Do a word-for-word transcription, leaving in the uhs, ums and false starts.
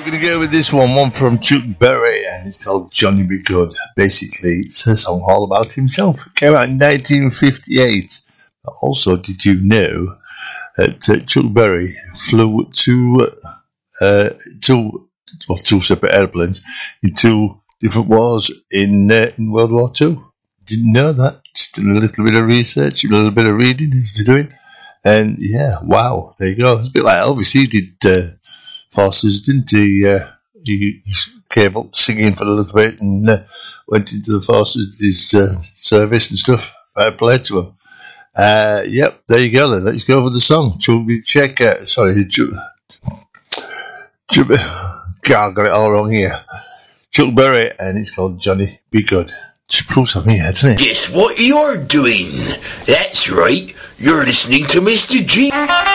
Gonna go with this one, one from Chuck Berry, and it's called Johnny Be Good. Basically, it's a song all about himself. It came out in nineteen fifty-eight. But also, did you know that uh, Chuck Berry flew two, uh, two, well, two separate airplanes in two different wars in uh, in World War Two? Didn't know that. Just did a little bit of research, a little bit of reading as you're doing, and yeah, wow, there you go. It's a bit like Elvis. He did. Uh, Forces, didn't he? Uh, he, he came up singing for a little bit and uh, went into the forces, his uh, service and stuff. Fair play to him. Uh, yep, there you go then. Let's go for the song. Chubby Checker. Sorry, Chubby. Chubby. God, I got it all wrong here. Chuck Berry, and it's called Johnny Be Good. Just proves something here, doesn't it? Guess what you're doing? That's right. You're listening to Mister G.